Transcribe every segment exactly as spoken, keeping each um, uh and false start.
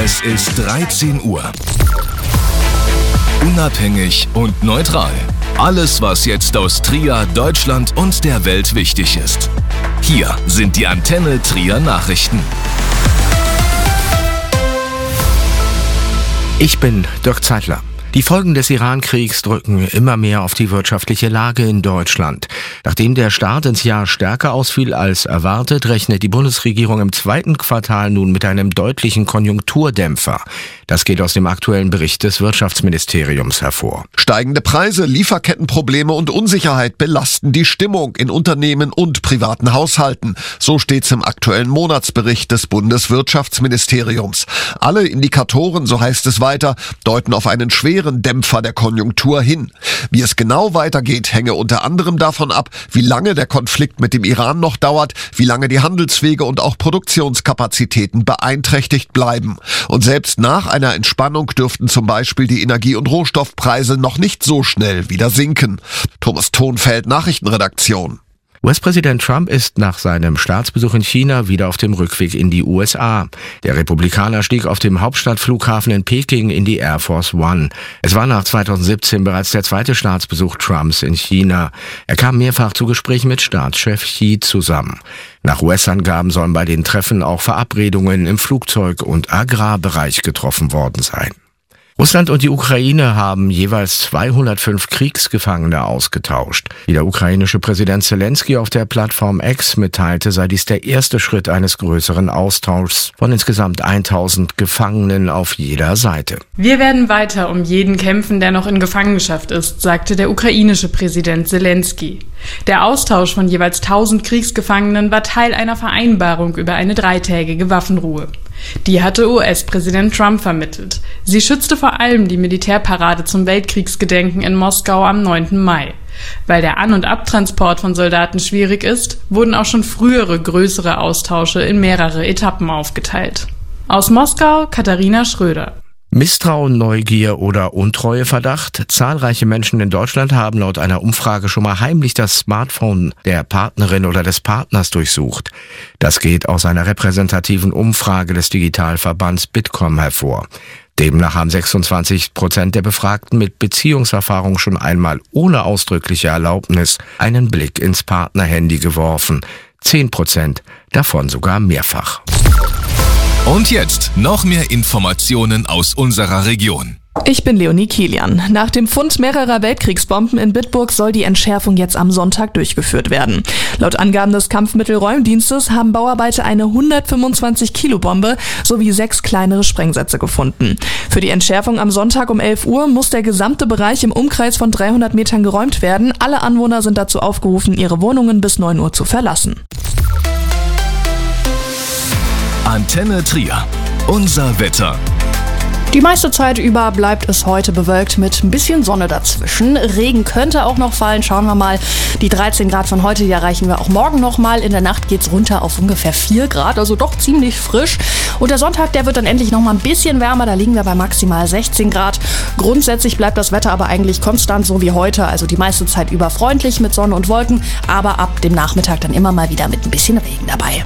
Es ist dreizehn Uhr. Unabhängig und neutral. Alles, was jetzt aus Trier, Deutschland und der Welt wichtig ist. Hier sind die Antenne Trier Nachrichten. Ich bin Dirk Zeitler. Die Folgen des Iran-Kriegs drücken immer mehr auf die wirtschaftliche Lage in Deutschland. Nachdem der Start ins Jahr stärker ausfiel als erwartet, rechnet die Bundesregierung im zweiten Quartal nun mit einem deutlichen Konjunkturdämpfer. Das geht aus dem aktuellen Bericht des Wirtschaftsministeriums hervor. Steigende Preise, Lieferkettenprobleme und Unsicherheit belasten die Stimmung in Unternehmen und privaten Haushalten. So steht's im aktuellen Monatsbericht des Bundeswirtschaftsministeriums. Alle Indikatoren, so heißt es weiter, deuten auf einen schweren Dämpfer der Konjunktur hin. Wie es genau weitergeht, hänge unter anderem davon ab, wie lange der Konflikt mit dem Iran noch dauert, wie lange die Handelswege und auch Produktionskapazitäten beeinträchtigt bleiben. Und selbst nach einer Entspannung dürften zum Beispiel die Energie- und Rohstoffpreise noch nicht so schnell wieder sinken. Thomas Thonfeld, Nachrichtenredaktion. U S-Präsident Trump ist nach seinem Staatsbesuch in China wieder auf dem Rückweg in die U S A. Der Republikaner stieg auf dem Hauptstadtflughafen in Peking in die Air Force One. Es war nach zweitausendsiebzehn bereits der zweite Staatsbesuch Trumps in China. Er kam mehrfach zu Gesprächen mit Staatschef Xi zusammen. Nach U S-Angaben sollen bei den Treffen auch Verabredungen im Flugzeug- und Agrarbereich getroffen worden sein. Russland und die Ukraine haben jeweils zweihundertfünf Kriegsgefangene ausgetauscht. Wie der ukrainische Präsident Zelensky auf der Plattform X mitteilte, sei dies der erste Schritt eines größeren Austauschs von insgesamt tausend Gefangenen auf jeder Seite. Wir werden weiter um jeden kämpfen, der noch in Gefangenschaft ist, sagte der ukrainische Präsident Zelensky. Der Austausch von jeweils tausend Kriegsgefangenen war Teil einer Vereinbarung über eine dreitägige Waffenruhe. Die hatte U S-Präsident Trump vermittelt. Sie schützte vor allem die Militärparade zum Weltkriegsgedenken in Moskau am neunten Mai. Weil der An- und Abtransport von Soldaten schwierig ist, wurden auch schon frühere größere Austausche in mehrere Etappen aufgeteilt. Aus Moskau, Katharina Schröder. Misstrauen, Neugier oder Untreueverdacht? Zahlreiche Menschen in Deutschland haben laut einer Umfrage schon mal heimlich das Smartphone der Partnerin oder des Partners durchsucht. Das geht aus einer repräsentativen Umfrage des Digitalverbands Bitkom hervor. Demnach haben sechsundzwanzig Prozent der Befragten mit Beziehungserfahrung schon einmal ohne ausdrückliche Erlaubnis einen Blick ins Partnerhandy geworfen. zehn Prozent davon sogar mehrfach. Und jetzt noch mehr Informationen aus unserer Region. Ich bin Leonie Kilian. Nach dem Fund mehrerer Weltkriegsbomben in Bitburg soll die Entschärfung jetzt am Sonntag durchgeführt werden. Laut Angaben des Kampfmittelräumdienstes haben Bauarbeiter eine hundertfünfundzwanzig Kilo Bombe sowie sechs kleinere Sprengsätze gefunden. Für die Entschärfung am Sonntag um elf Uhr muss der gesamte Bereich im Umkreis von dreihundert Metern geräumt werden. Alle Anwohner sind dazu aufgerufen, ihre Wohnungen bis neun Uhr zu verlassen. Antenne Trier. Unser Wetter. Die meiste Zeit über bleibt es heute bewölkt mit ein bisschen Sonne dazwischen. Regen könnte auch noch fallen, schauen wir mal. Die dreizehn Grad von heute, die erreichen wir auch morgen nochmal. In der Nacht geht's runter auf ungefähr vier Grad, also doch ziemlich frisch. Und der Sonntag, der wird dann endlich nochmal ein bisschen wärmer, da liegen wir bei maximal sechzehn Grad. Grundsätzlich bleibt das Wetter aber eigentlich konstant so wie heute, also die meiste Zeit über freundlich mit Sonne und Wolken, aber ab dem Nachmittag dann immer mal wieder mit ein bisschen Regen dabei.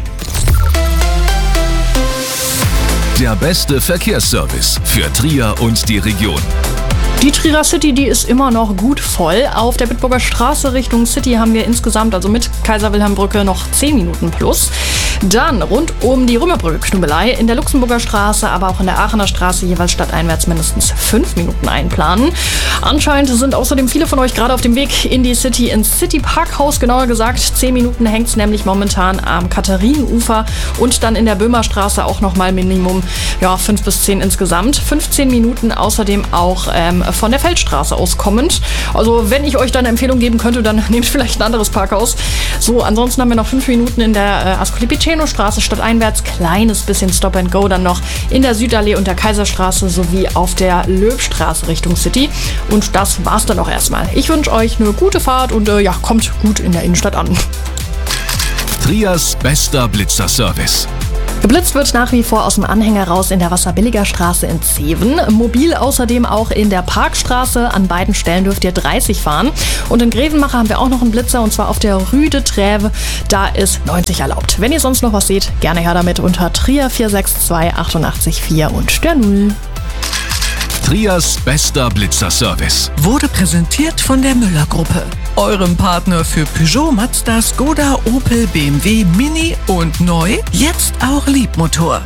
Der beste Verkehrsservice für Trier und die Region. Die Trierer City, die ist immer noch gut voll. Auf der Bitburger Straße Richtung City haben wir insgesamt, also mit Kaiser-Wilhelm-Brücke, noch zehn Minuten plus. Dann rund um die Römerbrücke Knüppelei in der Luxemburger Straße, aber auch in der Aachener Straße jeweils stadteinwärts mindestens fünf Minuten einplanen. Anscheinend sind außerdem viele von euch gerade auf dem Weg in die City, ins City Parkhaus, genauer gesagt. Zehn Minuten hängt es nämlich momentan am Katharinenufer und dann in der Böhmerstraße auch nochmal Minimum ja, fünf bis zehn insgesamt. fünfzehn Minuten außerdem auch ähm, von der Feldstraße aus kommend. Also wenn ich euch da eine Empfehlung geben könnte, dann nehmt vielleicht ein anderes Parkhaus. So, ansonsten haben wir noch fünf Minuten in der äh, Ascoli-Piceno-Straße stadteinwärts. Kleines bisschen Stop and Go dann noch in der Südallee und der Kaiserstraße sowie auf der Löbstraße Richtung City. Und das war's dann auch erstmal. Ich wünsche euch eine gute Fahrt und äh, ja, kommt gut in der Innenstadt an. Triers bester Blitzerservice. Geblitzt wird nach wie vor aus dem Anhänger raus in der Wasserbilliger Straße in Zeven. Mobil außerdem auch in der Parkstraße. An beiden Stellen dürft ihr dreißig fahren. Und in Grevenmacher haben wir auch noch einen Blitzer, und zwar auf der Rüde Träve. Da ist neunzig erlaubt. Wenn ihr sonst noch was seht, gerne her damit unter Trier vier sechs zwei achtundachtzig vier und der Null. Triers bester Blitzerservice wurde präsentiert von der Müller-Gruppe, eurem Partner für Peugeot, Mazda, Skoda, Opel, B M W, Mini und neu, jetzt auch Liebmotor.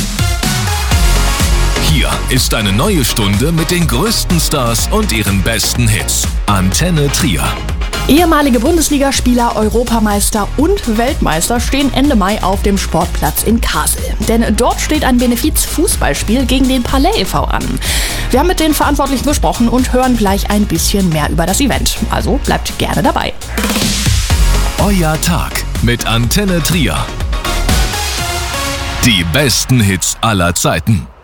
Hier ist eine neue Stunde mit den größten Stars und ihren besten Hits. Antenne Trier. Ehemalige Bundesligaspieler, Europameister und Weltmeister stehen Ende Mai auf dem Sportplatz in Kassel. Denn dort steht ein Benefiz-Fußballspiel gegen den Palais e V an. Wir haben mit den Verantwortlichen gesprochen und hören gleich ein bisschen mehr über das Event. Also bleibt gerne dabei. Euer Tag mit Antenne Trier. Die besten Hits aller Zeiten.